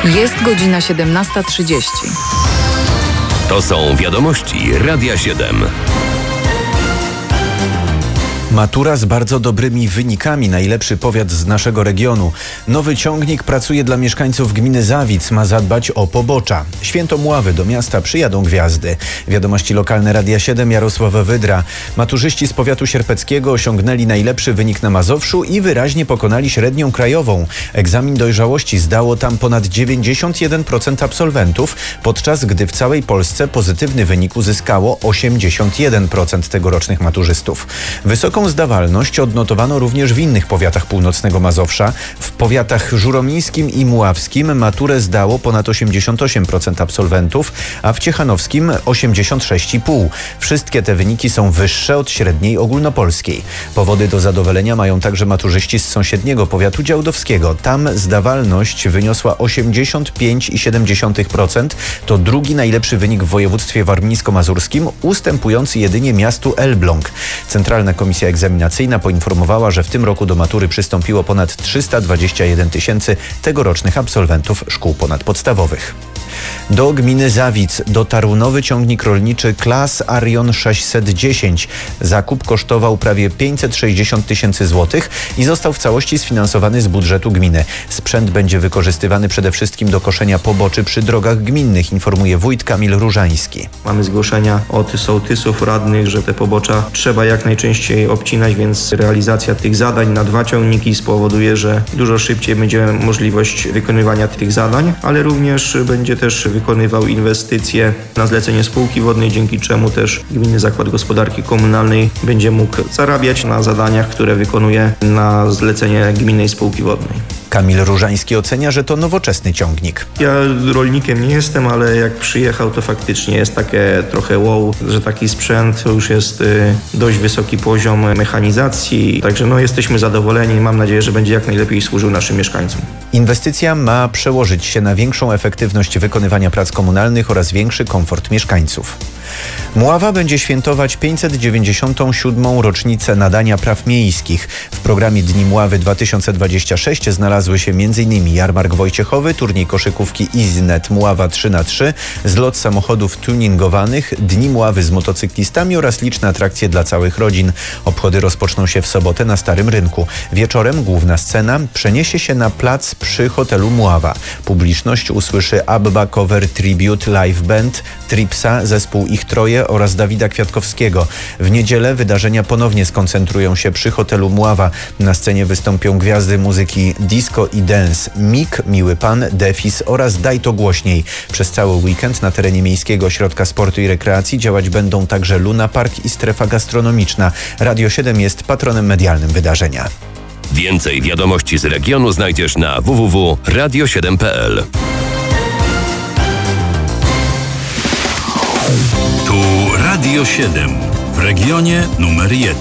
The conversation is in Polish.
Jest godzina 17:30. To są wiadomości Radia 7. Matura z bardzo dobrymi wynikami. Najlepszy powiat z naszego regionu. Nowy ciągnik pracuje dla mieszkańców gminy Zawic. Ma zadbać o pobocza. Święto Mławy. Do miasta przyjadą gwiazdy. Wiadomości lokalne Radia 7. Jarosław Wydra. Maturzyści z powiatu sierpeckiego osiągnęli najlepszy wynik na Mazowszu i wyraźnie pokonali średnią krajową. Egzamin dojrzałości zdało tam ponad 91% absolwentów, podczas gdy w całej Polsce pozytywny wynik uzyskało 81% tegorocznych maturzystów. Wysoką zdawalność odnotowano również w innych powiatach północnego Mazowsza. W powiatach żuromińskim i muławskim maturę zdało ponad 88% absolwentów, a w ciechanowskim 86,5%. Wszystkie te wyniki są wyższe od średniej ogólnopolskiej. Powody do zadowolenia mają także maturzyści z sąsiedniego powiatu działdowskiego. Tam zdawalność wyniosła 85,7%. To drugi najlepszy wynik w województwie warmińsko-mazurskim, ustępujący jedynie miastu Elbląg. Centralna Komisja Egzaminacyjna poinformowała, że w tym roku do matury przystąpiło ponad 321 tysięcy tegorocznych absolwentów szkół ponadpodstawowych. Do gminy Zawic dotarł nowy ciągnik rolniczy Klas Arion 610. Zakup kosztował prawie 560 tysięcy złotych i został w całości sfinansowany z budżetu gminy. Sprzęt będzie wykorzystywany przede wszystkim do koszenia poboczy przy drogach gminnych, informuje wójt Kamil Różański. Mamy zgłoszenia od sołtysów, radnych, że te pobocza trzeba jak najczęściej obcinać, więc realizacja tych zadań na 2 ciągniki spowoduje, że dużo szybciej będzie możliwość wykonywania tych zadań, ale również będzie też wykonywał inwestycje na zlecenie spółki wodnej, dzięki czemu też Gminny Zakład Gospodarki Komunalnej będzie mógł zarabiać na zadaniach, które wykonuje na zlecenie gminnej spółki wodnej. Kamil Różański ocenia, że to nowoczesny ciągnik. Ja rolnikiem nie jestem, ale jak przyjechał, to faktycznie jest takie trochę wow, że taki sprzęt to już jest dość wysoki poziom mechanizacji. Także jesteśmy zadowoleni i mam nadzieję, że będzie jak najlepiej służył naszym mieszkańcom. Inwestycja ma przełożyć się na większą efektywność wykonywania prac komunalnych oraz większy komfort mieszkańców. Mława będzie świętować 597. rocznicę nadania praw miejskich. W programie Dni Mławy 2026 znalazły się m.in. jarmark wojciechowy, turniej koszykówki EasyNet Mława 3x3, zlot samochodów tuningowanych, Dni Mławy z motocyklistami oraz liczne atrakcje dla całych rodzin. Obchody rozpoczną się w sobotę na Starym Rynku. Wieczorem główna scena przeniesie się na plac przy hotelu Mława. Publiczność usłyszy Abba Cover Tribute Live Band, Tripsa, zespół Ich Troje oraz Dawida Kwiatkowskiego. W niedzielę wydarzenia ponownie skoncentrują się przy hotelu Mława. Na scenie wystąpią gwiazdy muzyki disco i dance, Mik, Miły Pan, Defis oraz Daj to głośniej. Przez cały weekend na terenie Miejskiego Ośrodka Sportu i Rekreacji działać będą także Luna Park i strefa gastronomiczna. Radio 7 jest patronem medialnym wydarzenia. Więcej wiadomości z regionu znajdziesz na www.radio7.pl. Tu Radio 7 w regionie numer 1.